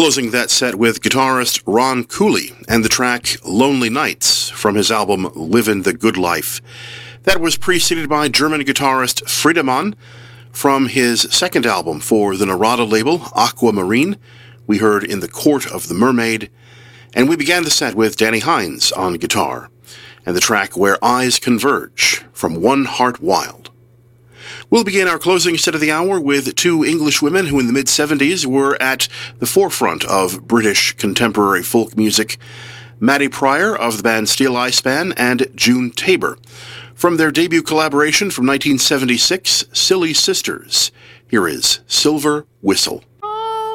Closing that set with guitarist Ron Cooley and the track Lonely Nights from his album Livin' the Good Life. That was preceded by German guitarist Friedemann from his second album for the Narada label, Aquamarine. We heard In the Court of the Mermaid. And we began the set with Danny Hines on guitar and the track Where Eyes Converge from One Heart Wild. We'll begin our closing set of the hour with two English women who in the mid-70s were at the forefront of British contemporary folk music, Maddie Pryor of the band Steel Eye Span and June Tabor. From their debut collaboration from 1976, Silly Sisters, here is Silver Whistle.